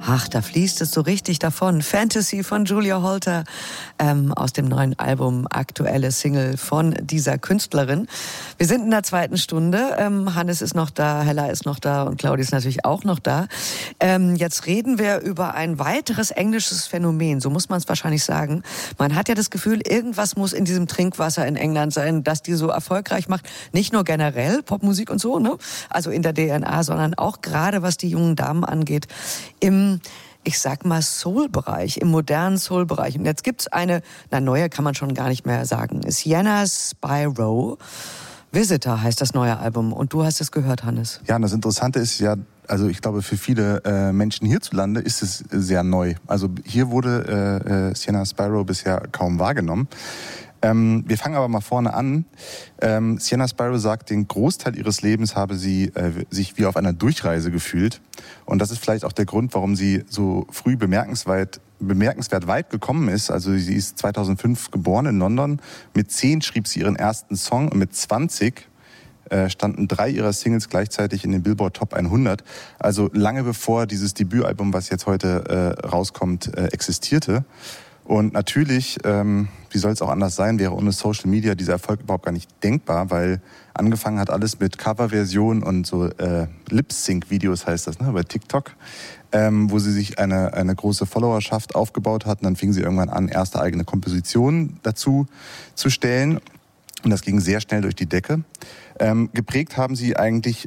Ach, da fließt es so richtig davon. Fantasy von Julia Holter aus dem neuen Album, aktuelle Single von dieser Künstlerin. Wir sind in der zweiten Stunde. Hannes ist noch da, Hella ist noch da und Claudia ist natürlich auch noch da. Jetzt reden wir über ein weiteres englisches Phänomen, so muss man es wahrscheinlich sagen. Man hat ja das Gefühl, irgendwas muss in diesem Trinkwasser in England sein, das die so erfolgreich macht. Nicht nur generell Popmusik und so, ne? Also in der DNA, sondern auch gerade was die jungen Damen angeht, im, ich sag mal, Soul-Bereich, im modernen Soul-Bereich. Und jetzt gibt's eine, neue kann man schon gar nicht mehr sagen, Sienna Spyro. Visitor heißt das neue Album. Und du hast es gehört, Hannes. Ja, und das Interessante ist ja, also ich glaube, für viele Menschen hierzulande ist es sehr neu. Also hier wurde Sienna Spyro bisher kaum wahrgenommen. Wir fangen aber mal vorne an. Sienna Spyro sagt, den Großteil ihres Lebens habe sie sich wie auf einer Durchreise gefühlt. Und das ist vielleicht auch der Grund, warum sie so früh bemerkenswert weit gekommen ist. Also sie ist 2005 geboren in London. Mit 10 schrieb sie ihren ersten Song und mit 20 standen 3 ihrer Singles gleichzeitig in den Billboard Top 100. Also lange bevor dieses Debütalbum, was jetzt heute rauskommt, existierte. Und natürlich, wie soll es auch anders sein, wäre ohne Social Media dieser Erfolg überhaupt gar nicht denkbar, weil angefangen hat alles mit Coverversionen und so Lip-Sync-Videos heißt das, ne, bei TikTok, wo sie sich eine große Followerschaft aufgebaut hat. Und dann fing sie irgendwann an, erste eigene Kompositionen dazu zu stellen. Und das ging sehr schnell durch die Decke. Geprägt haben sie eigentlich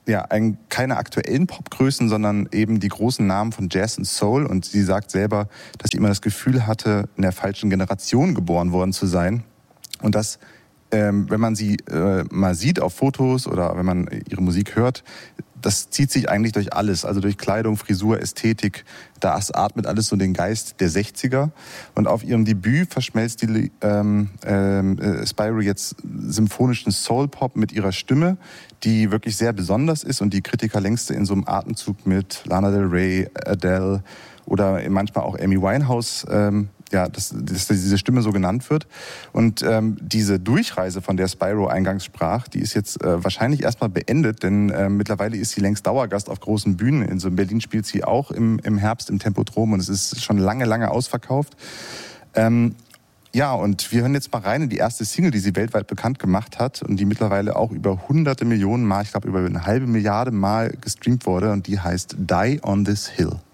keine aktuellen Popgrößen, sondern eben die großen Namen von Jazz und Soul. Und sie sagt selber, dass sie immer das Gefühl hatte, in der falschen Generation geboren worden zu sein. Und das, wenn man sie mal sieht auf Fotos oder wenn man ihre Musik hört, das zieht sich eigentlich durch alles, also durch Kleidung, Frisur, Ästhetik. Da atmet alles so den Geist der 60er. Und auf ihrem Debüt verschmelzt die Spyro jetzt symphonischen Soul-Pop mit ihrer Stimme, die wirklich sehr besonders ist und die Kritiker längst in so einem Atemzug mit Lana Del Rey, Adele oder manchmal auch Amy Winehouse dass diese Stimme so genannt wird. Und diese Durchreise, von der Spyro eingangs sprach, die ist jetzt wahrscheinlich erstmal beendet, denn mittlerweile ist sie längst Dauergast auf großen Bühnen. In Berlin spielt sie auch im Herbst im Tempodrom und es ist schon lange ausverkauft. Und wir hören jetzt mal rein in die erste Single, die sie weltweit bekannt gemacht hat und die mittlerweile auch über hunderte Millionen Mal, ich glaube über 1,5 Milliarde Mal gestreamt wurde und die heißt Die on this Hill.